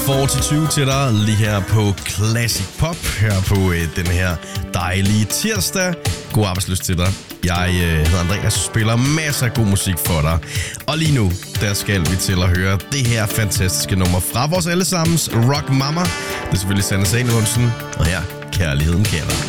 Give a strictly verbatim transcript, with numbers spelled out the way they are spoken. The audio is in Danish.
fireogtyve til dig lige her på Classic Pop, her på øh, den her dejlige tirsdag. God arbejdsløst til dig. Jeg øh, hedder Andreas og spiller masser af god musik for dig. Og lige nu, der skal vi til at høre det her fantastiske nummer fra vores allesammens Rock Mama. Det er selvfølgelig Sanne Salomonsen, og her Kærligheden kalder.